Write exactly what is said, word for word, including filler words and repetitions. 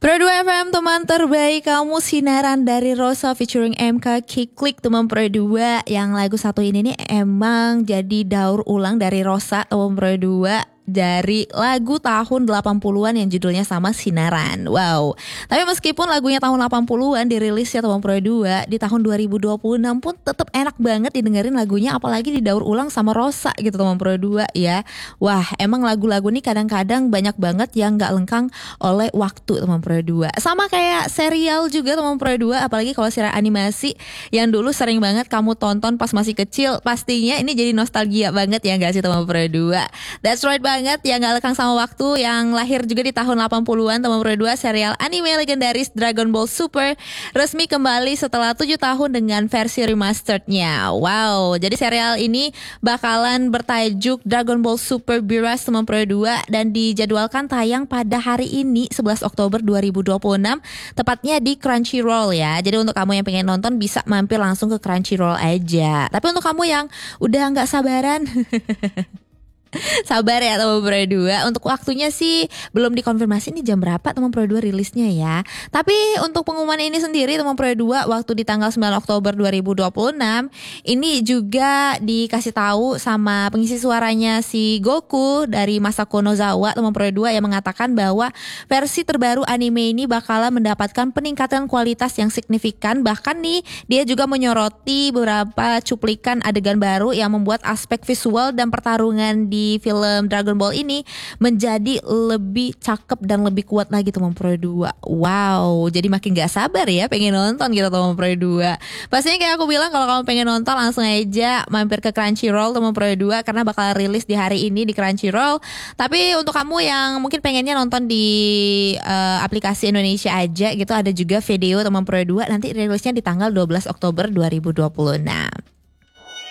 Pro dua F M teman terbaik kamu, sinaran dari Rosa featuring M K Kiklik teman Pro dua. Yang lagu satu ini nih emang jadi daur ulang dari Rosa teman Pro dua, dari lagu tahun delapan puluhan yang judulnya sama, Sinaran. Wow. Tapi meskipun lagunya tahun delapan puluhan dirilis ya teman Pro dua, di tahun dua ribu dua puluh enam pun tetap enak banget didengerin lagunya, apalagi didaur ulang sama Rosa gitu teman Pro dua ya. Wah, emang lagu-lagu nih kadang-kadang banyak banget yang gak lengkang oleh waktu teman Pro dua. Sama kayak serial juga teman Pro dua, apalagi kalau serial animasi yang dulu sering banget kamu tonton pas masih kecil, pastinya ini jadi nostalgia banget ya gak sih teman Pro dua. That's right banget, yang gak lekang sama waktu, yang lahir juga di tahun delapan puluhan teman Pro dua. Serial anime legendaris Dragon Ball Super resmi kembali setelah tujuh tahun dengan versi remasterednya. Wow, jadi serial ini bakalan bertajuk Dragon Ball Super Beerus teman Pro dua, dan dijadwalkan tayang pada hari ini sebelas Oktober dua ribu dua puluh enam, tepatnya di Crunchyroll ya. Jadi untuk kamu yang pengen nonton bisa mampir langsung ke Crunchyroll aja. Tapi untuk kamu yang udah gak sabaran sabar ya teman Pro dua, untuk waktunya sih belum dikonfirmasi nih jam berapa teman Pro dua rilisnya ya. Tapi untuk pengumuman ini sendiri teman Pro dua, waktu di tanggal sembilan Oktober dua ribu dua puluh enam ini juga dikasih tahu sama pengisi suaranya si Goku dari Masako Nozawa teman Pro dua, yang mengatakan bahwa versi terbaru anime ini bakalan mendapatkan peningkatan kualitas yang signifikan. Bahkan nih dia juga menyoroti beberapa cuplikan adegan baru yang membuat aspek visual dan pertarungan di film Dragon Ball ini menjadi lebih cakep dan lebih kuat lagi teman Pro dua. Wow, jadi makin gak sabar ya pengen nonton gitu teman Pro dua. Pastinya kayak aku bilang, kalau kamu pengen nonton langsung aja mampir ke Crunchyroll teman Pro dua, karena bakal rilis di hari ini di Crunchyroll. Tapi untuk kamu yang mungkin pengennya nonton di uh, aplikasi Indonesia aja gitu, ada juga video teman Pro dua, nanti rilisnya di tanggal dua belas Oktober dua ribu dua puluh enam.